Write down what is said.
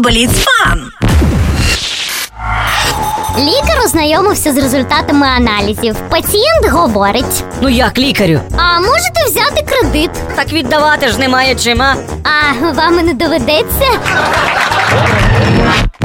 Бліц-фан! Лікар ознайомився з результатами аналізів. Пацієнт говорить: Ну як, лікарю? а можете взяти кредит? Так віддавати ж немає чим, а? А вам і не доведеться?